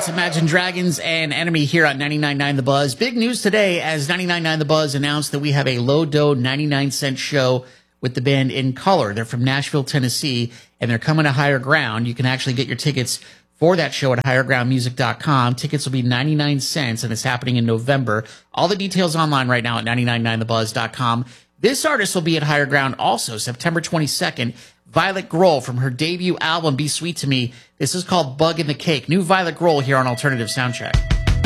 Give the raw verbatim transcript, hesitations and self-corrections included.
That's Imagine Dragons and Enemy here on ninety-nine point nine The Buzz. Big news today as ninety-nine point nine The Buzz announced that we have a low-dough ninety-nine cent show with the band In Color. They're from Nashville, Tennessee, and they're coming to Higher Ground. You can actually get your tickets for that show at higher ground music dot com. Tickets will be ninety-nine cents, and it's happening in November. All the details online right now at ninety-nine point nine the buzz dot com. This artist will be at Higher Ground also September twenty-second. Violet Grohl from her debut album, Be Sweet to Me. This is called Bug in the Cake. New Violet Grohl here on Alternative Soundcheck.